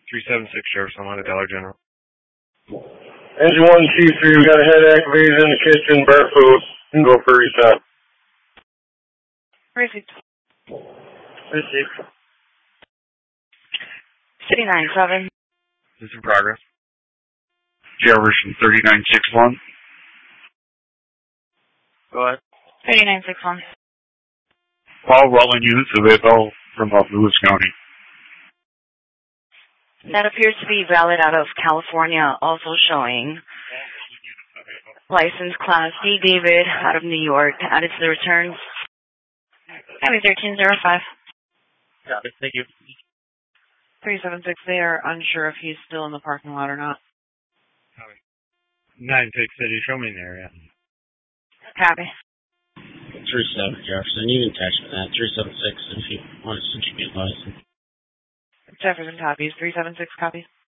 376 Sheriff's on the Dollar General. Engine 1, Chief 3, we got a head activated in the kitchen, burnt food. You can go for a reset. Received. Received. City 9-7. This is in progress. Jefferson 3961. Go ahead. 3961. All rolling units available from Lewis County. That appears to be valid out of California, also showing license class D. David out of New York, added to the returns. Highway 1305. Got it. Thank you. 376, they are unsure if he's still in the parking lot or not. 96 City, show me in the area. Copy. 37 Jefferson, you can text me that. 376 if you want to since you get license. Jefferson copies. 376 copies.